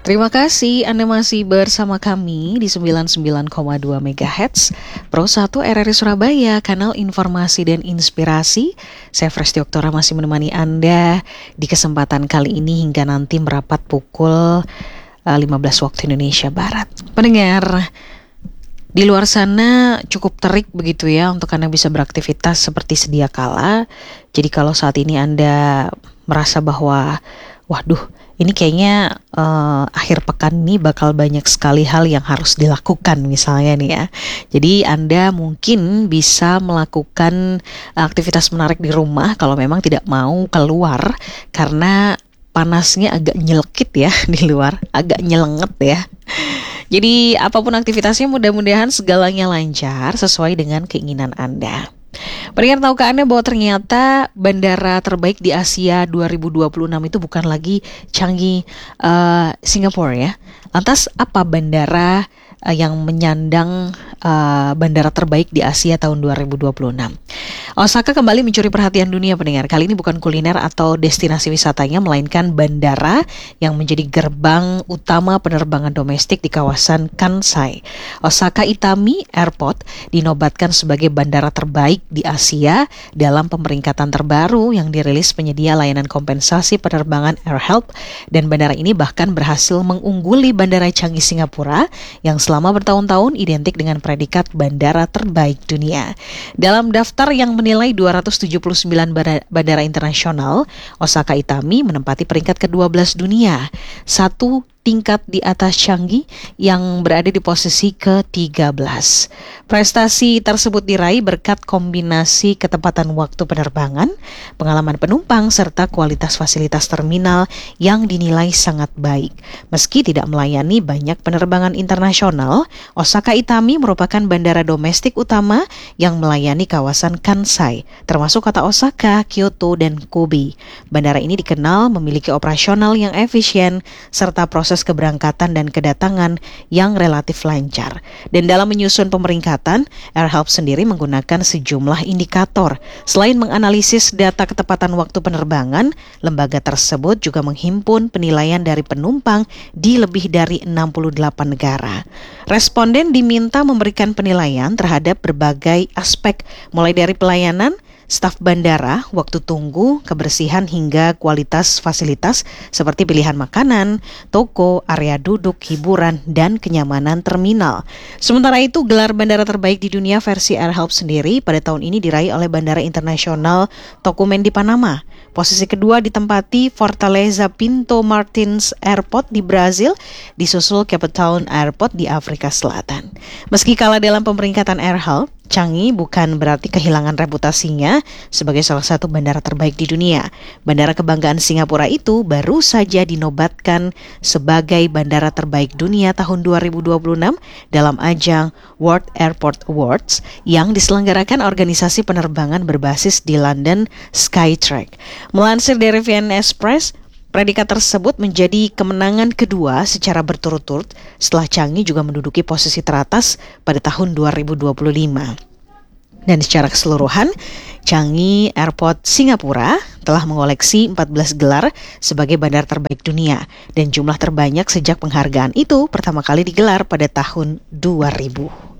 Terima kasih Anda masih bersama kami di 99,2 MHz Pro 1 RRI Surabaya, kanal informasi dan inspirasi. Saya Fresti Oktora masih menemani Anda di kesempatan kali ini hingga nanti merapat pukul 15 waktu Indonesia Barat. Pendengar, di luar sana cukup terik begitu ya untuk Anda bisa beraktivitas seperti sedia kala. Jadi kalau saat ini Anda merasa bahwa waduh, ini kayaknya akhir pekan ini bakal banyak sekali hal yang harus dilakukan misalnya nih ya. Jadi Anda mungkin bisa melakukan aktivitas menarik di rumah kalau memang tidak mau keluar karena panasnya agak nyelekit ya di luar, agak nyelenget ya. Jadi apapun aktivitasnya mudah-mudahan segalanya lancar sesuai dengan keinginan Anda. Pendengar, tahukah Anda bahwa ternyata bandara terbaik di Asia 2026 itu bukan lagi Changi, Singapura ya. Lantas apa bandara yang menyandang bandara terbaik di Asia tahun 2026? Osaka kembali mencuri perhatian dunia, pendengar. Kali ini bukan kuliner atau destinasi wisatanya, melainkan bandara yang menjadi gerbang utama penerbangan domestik di kawasan Kansai. Osaka Itami Airport dinobatkan sebagai bandara terbaik di Asia dalam pemeringkatan terbaru yang dirilis penyedia layanan kompensasi penerbangan AirHelp, dan bandara ini bahkan berhasil mengungguli bandara Changi Singapura yang selama bertahun-tahun identik dengan predikat bandara terbaik dunia. Dalam daftar yang menilai 279 bandara internasional, Osaka Itami menempati peringkat ke-12 dunia, satu tingkat di atas Changi yang berada di posisi ke-13. Prestasi tersebut diraih berkat kombinasi ketepatan waktu penerbangan, pengalaman penumpang, serta kualitas fasilitas terminal yang dinilai sangat baik. Meski tidak melayani banyak penerbangan internasional, Osaka Itami merupakan bandara domestik utama yang melayani kawasan Kansai, termasuk kota Osaka, Kyoto, dan Kobe. Bandara ini dikenal memiliki operasional yang efisien serta proses keberangkatan dan kedatangan yang relatif lancar. Dan dalam menyusun pemeringkatan, AirHelp sendiri menggunakan sejumlah indikator. Selain menganalisis data ketepatan waktu penerbangan, lembaga tersebut juga menghimpun penilaian dari penumpang di lebih dari 68 negara. Responden diminta memberikan penilaian terhadap berbagai aspek, mulai dari pelayanan, staf bandara, waktu tunggu, kebersihan hingga kualitas fasilitas seperti pilihan makanan, toko, area duduk, hiburan, dan kenyamanan terminal. Sementara itu, gelar bandara terbaik di dunia versi AirHelp sendiri pada tahun ini diraih oleh Bandara Internasional Tocumen di Panama. Posisi kedua ditempati Fortaleza Pinto Martins Airport di Brazil, disusul Cape Town Airport di Afrika Selatan. Meski kalah dalam pemeringkatan AirHelp, Changi bukan berarti kehilangan reputasinya sebagai salah satu bandara terbaik di dunia. Bandara kebanggaan Singapura itu baru saja dinobatkan sebagai bandara terbaik dunia tahun 2026 dalam ajang World Airport Awards yang diselenggarakan organisasi penerbangan berbasis di London Skytrax. Melansir dari VN Express, predikat tersebut menjadi kemenangan kedua secara berturut-turut setelah Changi juga menduduki posisi teratas pada tahun 2025. Dan secara keseluruhan, Changi Airport Singapura telah mengoleksi 14 gelar sebagai bandara terbaik dunia, dan jumlah terbanyak sejak penghargaan itu pertama kali digelar pada tahun 2000.